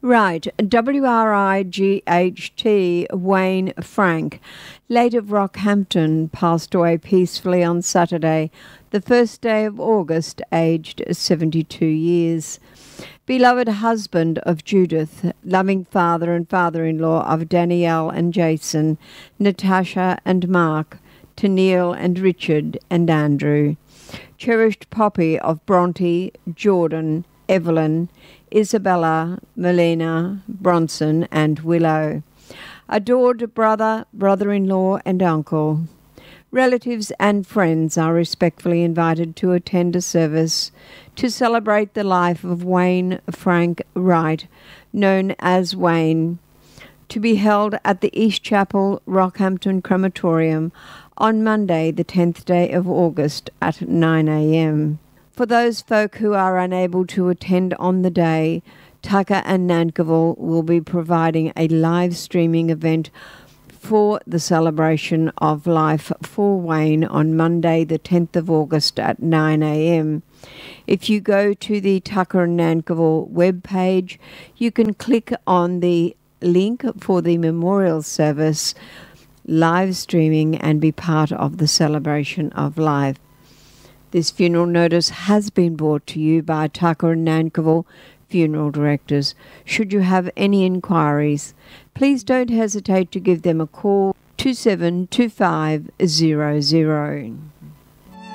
Right, WRIGHT Wayne Frank, late of Rockhampton, passed away peacefully on Saturday, the first day of August, aged 72 years. Beloved husband of Judith, loving father and father-in-law of Danielle and Jason, Natasha and Mark, Tennille and Richard and Andrew. Cherished Poppy of Bronte, Jordan, Evelyn, Isabella, Melina, Bronson and Willow. Adored brother, brother-in-law and uncle. Relatives and friends are respectfully invited to attend a service to celebrate the life of Wayne Frank Wright, known as Wayne, to be held at the East Chapel, Rockhampton Crematorium on Monday, the 10th day of August at 9 a.m. For those folk who are unable to attend on the day, Tucker and Nankivell will be providing a live streaming event for the celebration of life for Wayne on Monday, the 10th of August at 9 a.m. If you go to the Tucker and Nankivell webpage, you can click on the link for the memorial service live streaming and be part of the celebration of life. This funeral notice has been brought to you by Tucker and Nankivell Funeral Directors. Should you have any inquiries, please don't hesitate to give them a call, 272500.